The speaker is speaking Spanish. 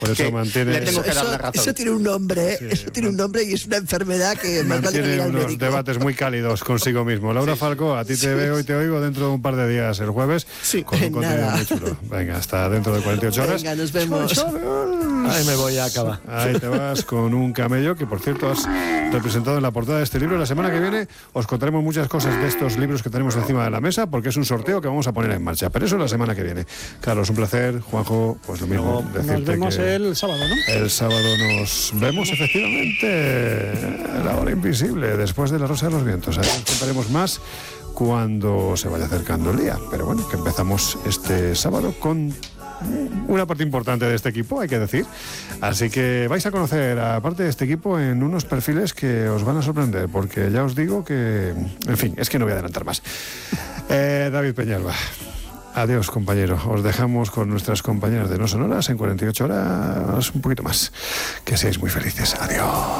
Por eso mantiene... Le tengo que dar la razón. Eso tiene un nombre, Sí, eso tiene un nombre y es una enfermedad que más vale mantiene ir al unos médico. debates muy cálidos consigo mismo. Laura Falcó, a ti te veo y te oigo dentro de un par de días, el jueves, con un contenido Nada. muy chulo. Venga, hasta dentro de 48 horas. Venga, nos vemos. Ahí me voy a acabar. Ahí te vas con un camello que, por cierto, has representado en la portada de este libro. La semana que viene os contaremos muchas cosas de estos libros que tenemos encima de la mesa, porque es un sorteo que vamos a poner en marcha. Pero eso la semana que viene. Carlos, un placer. Juanjo, pues lo mismo. Nos vemos el sábado, ¿no? El sábado nos vemos, efectivamente, en La Hora Invisible, después de La Rosa de los Vientos. Ahí os contaremos más cuando se vaya acercando el día. Pero bueno, que empezamos este sábado con una parte importante de este equipo, hay que decir. Así que vais a conocer a parte de este equipo en unos perfiles que os van a sorprender, porque ya os digo que... En fin, es que no voy a adelantar más. David Peñalba. Adiós, compañero. Os dejamos con nuestras compañeras de No Sonoras en 48 horas, un poquito más. Que seáis muy felices. Adiós.